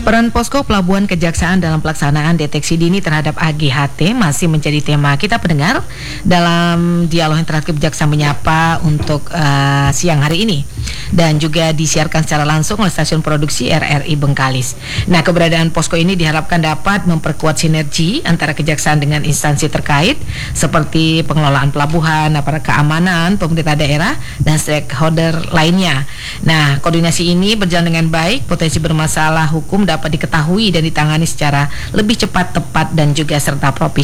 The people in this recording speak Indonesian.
Peran Posko Pelabuhan Kejaksaan dalam pelaksanaan deteksi dini terhadap AGHT masih menjadi tema kita pendengar dalam dialog interaktif Jaksa Menyapa untuk siang hari ini, dan juga disiarkan secara langsung oleh stasiun produksi RRI Bengkalis. Nah, keberadaan posko ini diharapkan dapat memperkuat sinergi antara kejaksaan dengan instansi terkait seperti pengelolaan pelabuhan, aparat keamanan, pemerintah daerah, dan stakeholder lainnya. Nah, koordinasi ini berjalan dengan baik, potensi bermasalah hukum dapat diketahui dan ditangani secara lebih cepat, tepat, dan juga serta profesional.